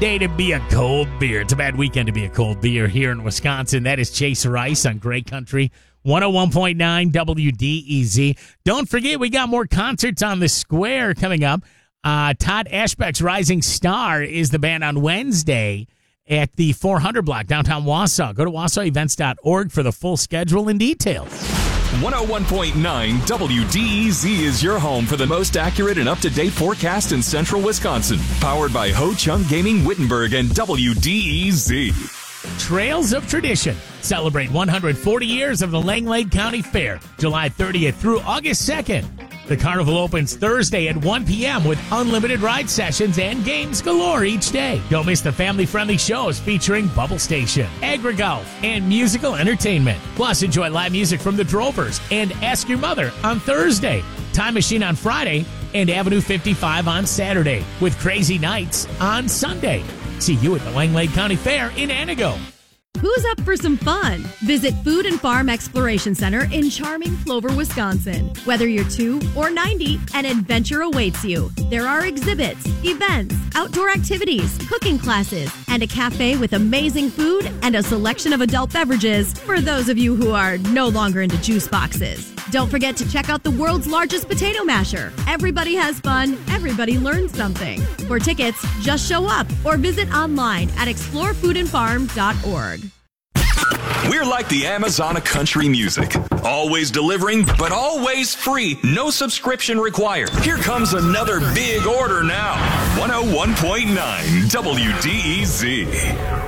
day to be a cold beer. It's a bad weekend to be a cold beer here in Wisconsin. That is Chaser Ice on Great Country 101.9 WDEZ. Don't forget, we got more concerts on the square coming up. Todd Ashbeck's Rising Star is the band on Wednesday at the 400 block downtown Wausau. Go to wausauevents.org for the full schedule and details. 101.9 WDEZ is your home for the most accurate and up-to-date forecast in central Wisconsin. Powered by Ho Chung Gaming Wittenberg and WDEZ. Trails of Tradition. Celebrate 140 years of the Langlade County Fair, July 30th through August 2nd. The carnival opens Thursday at 1 p.m. with unlimited ride sessions and games galore each day. Don't miss the family-friendly shows featuring Bubble Station, AgriGolf, and musical entertainment. Plus, enjoy live music from the Drovers and Ask Your Mother on Thursday, Time Machine on Friday, and Avenue 55 on Saturday, with Crazy Nights on Sunday. See you at the Langlade County Fair in Anago. Who's up for some fun? Visit Food and Farm Exploration Center in charming Plover, Wisconsin. Whether you're 2 or 90, an adventure awaits you. There are exhibits, events, outdoor activities, cooking classes, and a cafe with amazing food and a selection of adult beverages for those of you who are no longer into juice boxes. Don't forget to check out the world's largest potato masher. Everybody has fun. Everybody learns something. For tickets, just show up or visit online at explorefoodandfarm.org. We're like the Amazon of country music. Always delivering, but always free. No subscription required. Here comes another big order now. 101.9 WDEZ.